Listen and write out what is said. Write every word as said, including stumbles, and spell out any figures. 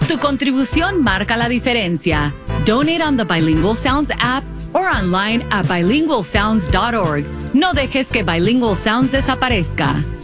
Tu contribución marca la diferencia. Donate on the Bilingual Sounds app or online at bilingual sounds dot org. No dejes que Bilingual Sounds desaparezca.